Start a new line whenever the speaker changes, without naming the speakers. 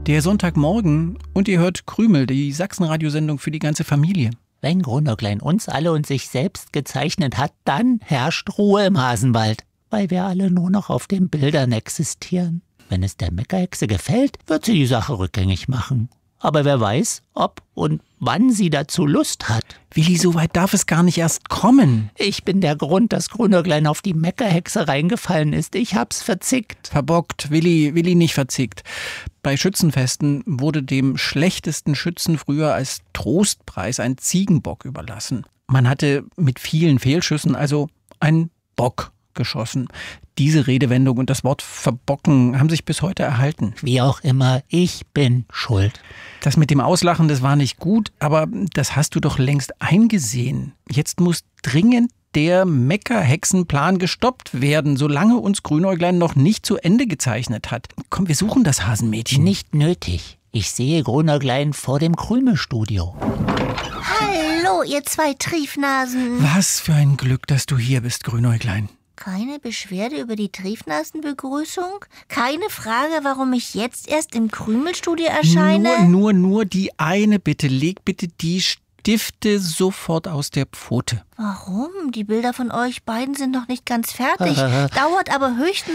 Der Sonntagmorgen und ihr hört Krümel, die Sachsenradiosendung für die ganze Familie.
Wenn Grünäuglein uns alle und sich selbst gezeichnet hat, dann herrscht Ruhe im Hasenwald, weil wir alle nur noch auf den Bildern existieren. Wenn es der Meckerhexe gefällt, wird sie die Sache rückgängig machen. Aber wer weiß, ob und wann sie dazu Lust hat.
Willi, so weit darf es gar nicht erst kommen.
Ich bin der Grund, dass Grünäuglein auf die Meckerhexe reingefallen ist. Ich hab's verzickt.
Verbockt, Willi nicht verzickt. Bei Schützenfesten wurde dem schlechtesten Schützen früher als Trostpreis ein Ziegenbock überlassen. Man hatte mit vielen Fehlschüssen also einen Bock geschossen. Diese Redewendung und das Wort verbocken haben sich bis heute erhalten.
Wie auch immer, ich bin schuld.
Das mit dem Auslachen, das war nicht gut, aber das hast du doch längst eingesehen. Jetzt muss dringend der Meckerhexenplan gestoppt werden, solange uns Grünäuglein noch nicht zu Ende gezeichnet hat. Komm, wir suchen das Hasenmädchen.
Nicht nötig. Ich sehe Grünäuglein vor dem Krümelstudio.
Hallo, ihr zwei Triefnasen.
Was für ein Glück, dass du hier bist, Grünäuglein.
Keine Beschwerde über die Triefnasenbegrüßung? Keine Frage, warum ich jetzt erst im Krümelstudio erscheine?
Nur die eine bitte. Leg bitte die Stifte sofort aus der Pfote.
Warum? Die Bilder von euch beiden sind noch nicht ganz fertig. Dauert aber höchstens